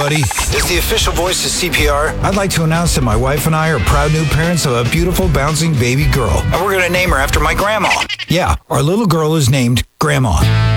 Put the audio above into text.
everybody. As the official voice of CPR, I'd like to announce that my wife and I are proud new parents of a beautiful, bouncing baby girl. And we're going to name her after my grandma. Yeah, our little girl is named Grandma.